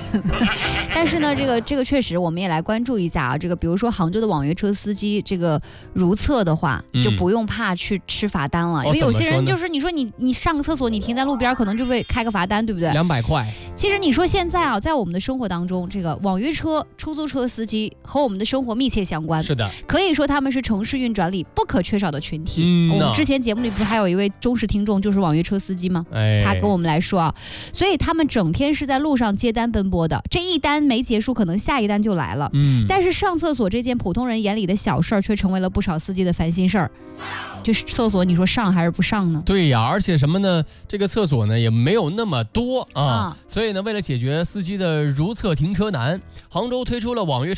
但是呢，这个确实我们也来关注一下啊。这个比如说杭州的网约车司机，这个如厕的话，就不用怕去吃罚单了，因为有些人就是你说你上个厕所，你停在路边，可能就被开个罚单，对不对 ？200块。 其实你说现在啊，在我们的生活当中，这个网约车、出租车司机和我们的生活密切相关。 是的， 可以说他们是城市运转里不可缺少的群体。我们之前节目里不是还有一位忠实听众，就是网约车司机吗？他跟我们来说啊，所以他们整天是在路上接单奔波的，这一单没结束，可能下一单就来了。但是上厕所这件普通人眼里的小事儿，却成为了不少司机的烦心事儿。就是厕所，你说上还是不上呢？ 对呀，而且什么呢？这个厕所呢也没有那么多啊，所以呢，为了解决司机的如厕停车难，杭州推出了网约车